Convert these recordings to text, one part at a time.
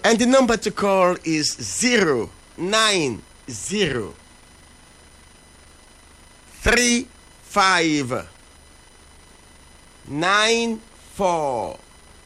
And the number to call is 090 35 94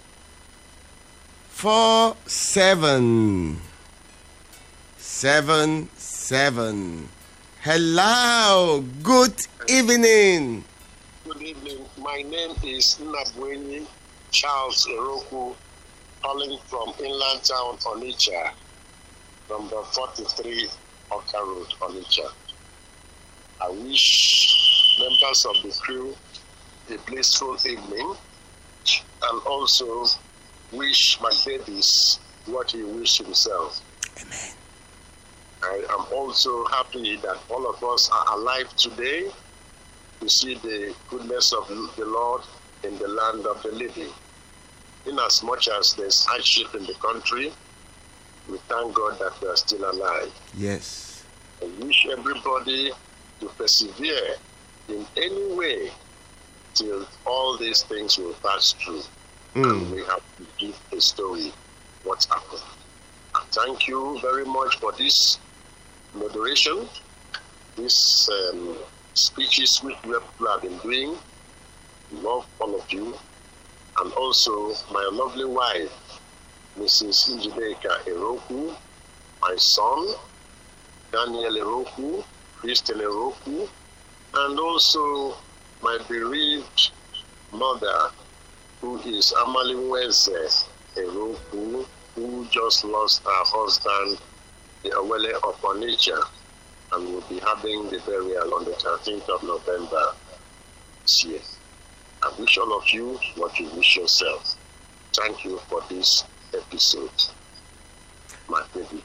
4777. Hello, good evening. Good evening. My name is Nabweni Charles Eroku, calling from Inland Town, Onitsha, number 43 Oka Road, Onitsha. I wish members of the crew a blissful evening, and also wish McDavis what he wished himself. Amen. I am also happy that all of us are alive today to see the goodness of the Lord in the land of the living. In as much as there's hardship in the country, we thank God that we are still alive. Yes. I wish everybody to persevere in any way till all these things will pass through. And we have to give a story what happened. I thank you very much for this moderation, this speeches which people have been doing. Love all of you. And also my lovely wife, Mrs. Njideka Eroku, my son, Daniel Eroku, Christian Eroku, and also my bereaved mother, who is Amalinweze Eroku, who just lost her husband, the Awele of Onitsha, and will be having the burial on the 13th of November this year. I wish all of you what you wish yourself. Thank you for this episode. My baby.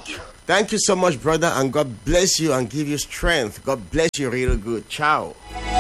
Thank you so much, brother, and God bless you and give you strength. God bless you real good. Ciao.